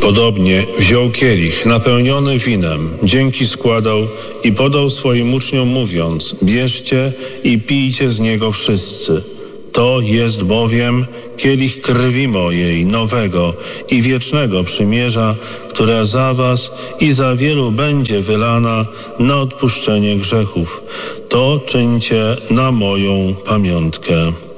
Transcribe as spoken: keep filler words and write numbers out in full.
Podobnie wziął kielich napełniony winem, dzięki składał i podał swoim uczniom, mówiąc: bierzcie i pijcie z niego wszyscy. To jest bowiem kielich krwi mojej, nowego i wiecznego przymierza, która za was i za wielu będzie wylana na odpuszczenie grzechów. To czyńcie na moją pamiątkę.